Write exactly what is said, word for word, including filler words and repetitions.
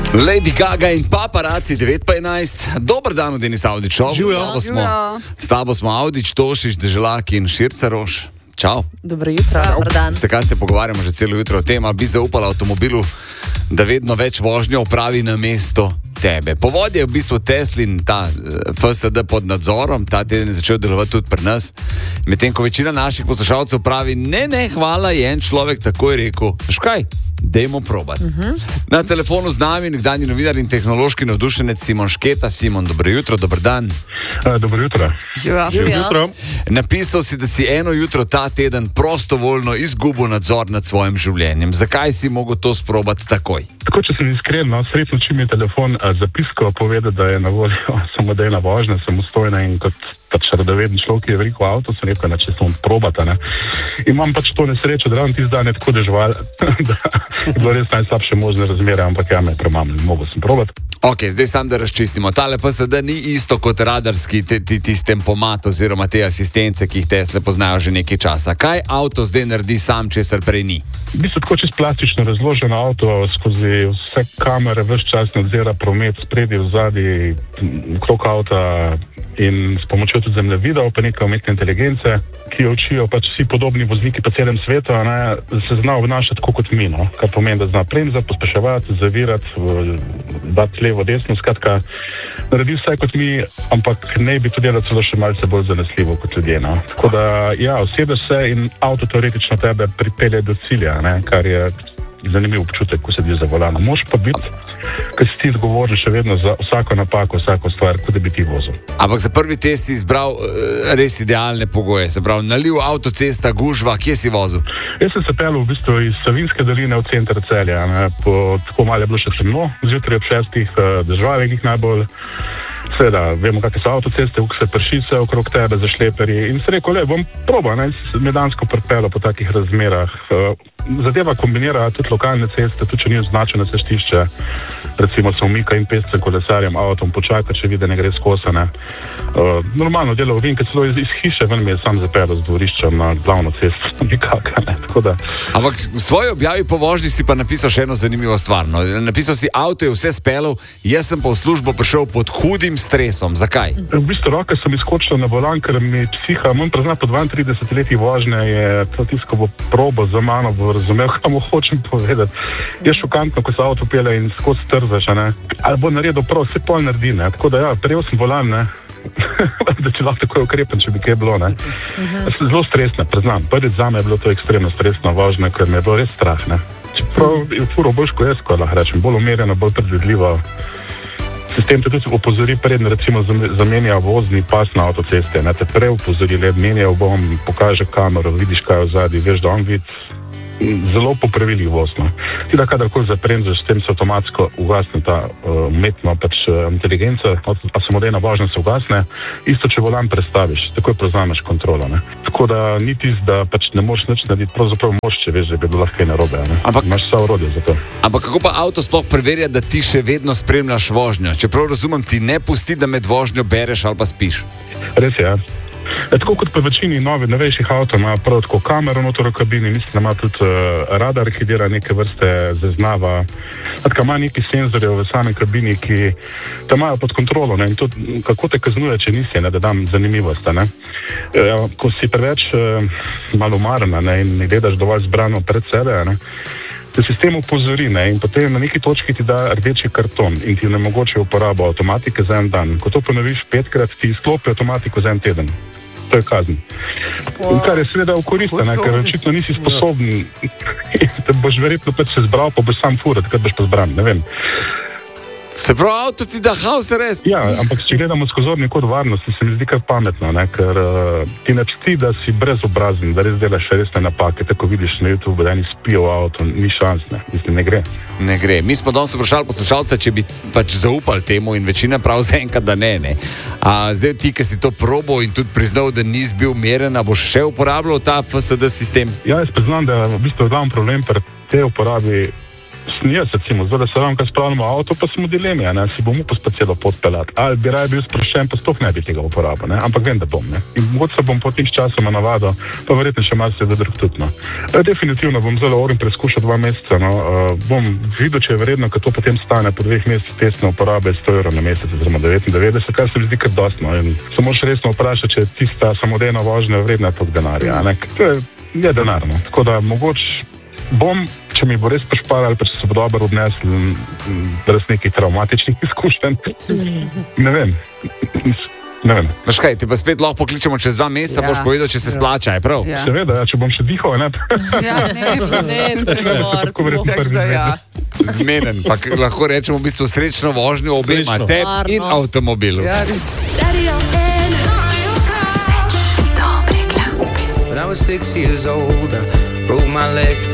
Lady Gaga in Paparazzi devet pa enajst. Dober dan, Denis Avdić. Živijo. S tabo smo Avdić, Tošić, Deželak in Šircaroš. Čau. Dobro jutro, dober dan. Ste kaj se pogovarjamo že celo jutro o tem, ali bi zaupala avtomobilu, da vedno več vožnjo opravi na mesto tebe. Povod je v bistvu Teslin ta F S D pod nadzorom, ta teden je začel delovati tudi pri nas. Medtem ko večina naših poslušalcev pravi, ne, ne, hvala, je en človek takoj rekel, škaj, dajmo probati. Uh-huh. Na telefonu z nami nekdanji novinar in tehnološki navdušenec Simon Šketa. Simon, dobro jutro, dober dan. Uh, dobro jutro. Živijo. jutro. Napisal si, da si eno jutro ta teden prostovoljno izgubil nadzor nad svojim življenjem. Zakaj si mogel to sprobati takoj? Tako, če sem iskren, no, sredno čim je telefon uh, zapiskal, poveda, da je na voljo samodejna vožnja, samostojna in kot pač radoveden človek, ki je veliko avto, sem rekel, če sem probata, ne. Imam pač to nesrečo, da ravno tisti dan je tako dežval, da je bilo res najslabše možne razmere, ampak ja me je premamil, mogel sem probati. Ok, zdaj sam da razčistimo. Tale F S D ni isto kot radarski te, ti, ti tempomat oziroma te asistence, ki jih Tesle poznajo že nekaj časa. Kaj avto zdaj naredi sam, česar prej ni? V bistvu tako čist plastično razloženo avto, skozi vse kamere ves čas nadzira promet, spredi, vzadi, okrog avta in s pomočjo tudi zemljevidov, pa nekaj umetne inteligence, ki jo učijo pač vsi podobni vozniki po celem svetu, ne, se zna obnašati tako kot mi, no? Kar pomeni, da zna bremzati, pospeševati, zavirati, dati levo, desno, skratka, naredi vse kot mi, ampak ne bi to delati celo še malce bolj zanesljivo kot ljudje, no? Tako da, ja, usedeš se in avto teoretično tebe pripelje do cilja, ne, kar je zanimiv občutek, ko sediš za volanom. Moš pa biti, ker si ti odgovoren še vedno za vsako napako, vsako stvar, kot da bi ti vozil. Ampak za prvi test si izbral uh, res idealne pogoje, se pravi, naliv, avtocesta, gužva, kje si vozil? Jaz sem se pelil v bistvu iz Savinjske doline v center Celja, ne, po tako malo je bilo še temno, zjutraj ob šestih uh, državah najbolj. Seveda, vemo, kakve so avtoceste, kako se prši se okrog tebe za šleperji in se rekel, le, bom probal, ne, me dansko pripelo po takih razmerah. Zadeva kombinira tudi lokalne ceste, tudi če ni označeno cestišče, recimo se umika in pešce kolesarjem, avtom počaka, če vidi, ne gre skosane. Uh, normalno delo v Vinke, celo iz, iz hiše ven mi je sam zapelo z dvoriščem na glavno cesto, nikaka, ne, tako da. Ampak v svoji objavi po vožnji si pa napisal še eno zanimivo stvar, no. Napisal si, avto je vse spelal, jaz sem pa v službo prišel pod hudim stresom. Zakaj? V bistvu roke sem izkočil na volan, ker mi psiha, moram priznati, po dvaintrideset letih vožnje je to tisto, bo probo za mano, bo razumel, kaj mu hočem povedati. Je šokantno, ko se avto pele in skozi trzaš, ne. Ali bo naredil prav, vse pol naredi, ne. Tako da ja, prejel sem volan, ne. da če lahko tako ukrepen, če bi kaj bilo, ne. Uh-huh. Zelo stresno, priznam. Prvič zame je bilo to ekstremno stresno vožnje, ker mi je bilo res strah, ne. Čeprav je furo bolj kot jaz, ko lahko rečem, bolj umirjeno, bolj predvidljivo. Sistem te tudi opozori predn, recimo zamenja vozni pas na avtoceste, ne, te prej opozori, le menjal bom, pokaže kamero, vidiš kaj v zadnji, veš, da on vid, zelo popravili voz, no. Ti da kadarkoli zapremzaš, s tem se avtomatsko ugasne ta uh, umetno pač uh, inteligenca, a samodejna vožnja se ugasne, isto če volan prestaviš, takoj prevzameš kontrolo, ne. Tako da ni tisto, da pač ne moreš nič narediti, pravzaprav moš, če veš, da bi bilo lahko kaj narobe, ne. Ampak imaš vsa orodja za to. Ampak kako pa avto sploh preverja, da ti še vedno spremljaš vožnjo? Čeprav razumem, ti ne pusti, da med vožnjo bereš ali pa spiš. Res je, ja. E, tako kot po večini novi, novejših avto ima prav tako kamero notor v kabini, mislim, da ima tudi uh, radar, ki dela neke vrste zaznava. Tako ima neki senzorjev v samem kabini, ki te imajo pod kontrolo, ne, in to, kako te kaznuje, če nisi, ne, da dam zanimivost, ne. E, ko si preveč uh, malomarna, ne, in ne gledaš dovolj zbrano pred sebe, ne, te sistem upozori, ne, in potem na neki točki ti da rdeči karton in ti onemogoči uporabo avtomatike za en dan. Ko to ponoviš petkrat, ti izklopi avtomatiko za en teden. To je kazen. Wow. In kar je seveda v korist, ne, ker očitno nisi sposoben, da boš verjetno pač se zbral, pa boš sam furat, kad boš pa zbran, ne vem. Se pravi, avto ti da haos res? Ja, ampak če gledamo skozi zorni kot varnosti, se mi zdi kar pametno, ne, ker uh, ti ne čti, da si brezobrazen, da res delaš resne napake, tako vidiš na YouTube, da eni spijo v avto, ni šans, ne, mislim, ne gre. Ne gre. Mi smo danes vprašali poslušalca, če bi pač zaupali temu in večina prav zaenkrat, da ne, ne. A zdaj ti, ki si to probal in tudi priznal, da nisi bil meren, a boš še uporabljal ta F S D sistem? Ja, jaz priznam, da v bistvu je glavni problem pri tej uporabi sem jaz, recimo, zdaj, da se vam kaj spravljamo avto, pa smo v dilemi, a ne, si bom upal pa celo pot pelati. Ali bi raje bil sproščen, pa sploh ne bi tega uporabil, ne, ampak vem, da bom, ne. In mogoče se bom po tih časoma navadil, pa verjetno še malo se zadrg tudi, no. E, definitivno bom zelo orim preizkušal dva meseca, no, uh, bom videl, če je vredno, kad to potem stane po dveh mesecih testne uporabe sto evrov na mesec, oziroma devetindevetdeset, kar se mi zdi kar dosti, no, in se moraš resno vprašati, če je tista samodejna vožnja vredna tog denarja, ne, to je, je denar, no. Tako da mogoče bom, če mi bo res prišparal, pa če se bo dobro odnesel, brez nekih traumatičnih izkušenj. Ne vem. Ne vem. Veš kaj, ti pa spet lahko pokličemo čez dva meseca, ja. Boš povedal, če se splača, je prav? Ja. Seveda, ja, če bom še dihal, ne? Ja, ne, ne, pregovor. Tako verjetno prvi zmeden. Ja. Zmeden, pa k- lahko rečemo v bistvu srečno vožnjo obema, Srečno. tebi in Stvarno. avtomobilu. Ja, res. When I was six years old, I broke my leg.